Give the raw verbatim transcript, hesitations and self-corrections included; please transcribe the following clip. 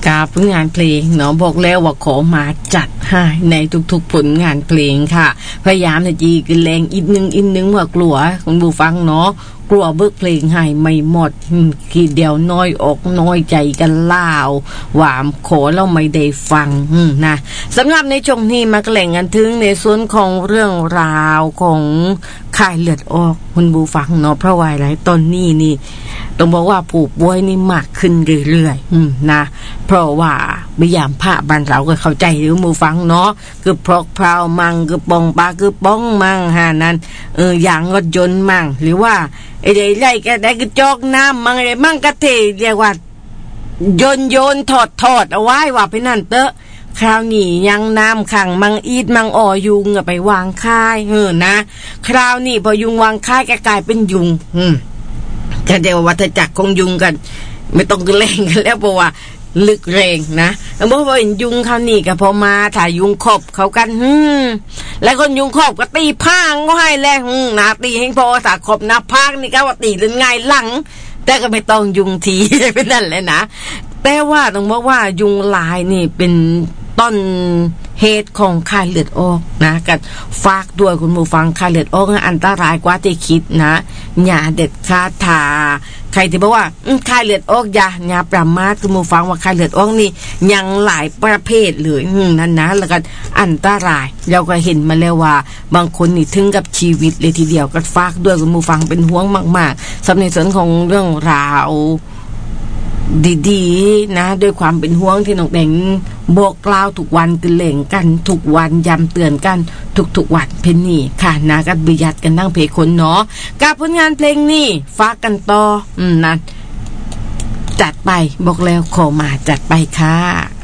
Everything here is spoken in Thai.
กาผลงานเพลงเนาะบอกแล้วว่าขอมาจัดให้ในทุกๆผลงานเพลงค่ะพยายามจะจีกันแรงอีกนึงอีกนึงว่ากลัวคุณผู้ฟังเนาะกลัวเบิกเพลงให้ไม่หมดขีดเดียวน้อยอกน้อยใจกันเล่าหวามขอเราไม่ได้ฟังนะสำหรับในช่วงนี้มาแกล่งกันถึงในส่วนของเรื่องราวของค่ายเลือดออกคุณผู้ฟังเนาะเพราะว่าอะไรตอนนี้นี่ต้องบอกว่าผู้ป่วยนี่มากขึ้นเรื่อยๆนะเพราะว่าพยายามผ้าบ้านเราก็เข้าใจหรือผู้ฟังเนาะคือพรอกพราวมั่งคือปองปลาคือป้องมั่งฮะนั้นเอออย่างรถยนต์มั่งหรือว่าไอ้ไร่ก็ได้ก็จอกน้ำมั่งไอ้มั่งกะเทเรียกว่าโยนโยนถอดถอดเอาไว้ว่าไปนั่นเตอะคราวนี้ยังน้ำขังมังอีดมังอ่อยุงไปวางค่ายเออนะคราวนี้พอยุงวางค่ายก็กลายเป็นยุงอืมก็เดี๋ยววัฏจักรของยุงกันไม่ต้องเล่งกันแล้วเพราะว่าลึกแรงนะแล้วพอเห็นยุงคราวนี้ก็พอมาถ่ายยุงขบเขากันฮึมแล้วคนยุงขบก็ตีพางก็ให้แล้วนะตีให้พอสาขบนะพางนี่ก็ว่าตีหรือไงหลังแต่ก็ไม่ต้องยุงทีเป็นนั่นเลยนะแต่ว่าต้องบอกว่ายุงลายนี่เป็นต้นเหตุของค่ายเลือดออกนะกันฝากด้วยคุณผู้ฟังค่ายเลือดออกอันตรายกว่าที่คิดนะอย่าเด็ดขาดทาใครที่บอกว่าค่ายเลือดออกอย่าอย่าประมาทคุณผู้ฟังว่าค่ายเลือดออกนี่ยังหลายประเภทเลยนั่นนะแล้วก็อันตรายเราก็เห็นมาแล้วว่าบางคนนี่ถึงกับชีวิตเลยทีเดียวก็ฝากด้วยคุณผู้ฟังเป็นห่วงมากๆสำหรับในส่วนของเรื่องราวดีๆนะด้วยความเป็นห่วงที่น้องแดงบอกกล่าวทุกวันกันเล่งกันทุกวันย้ำเตือนกันทุกๆวันเพนนี่ค่ะนะกันบิยัดกันนั่งเพลงคนเนาะกับผลงานเพลงนี้ฝากกันต่ออืมนะจัดไปบอกแล้วขอมาจัดไปค่ะ